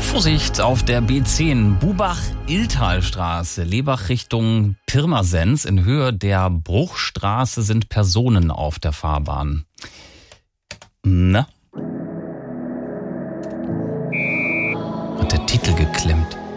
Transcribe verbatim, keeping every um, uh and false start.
Vorsicht auf der B zehn, Bubach-Illtal-Straße, Lebach Richtung Pirmasens. In Höhe der Bruchstraße sind Personen auf der Fahrbahn. Na? Hat der Titel geklemmt.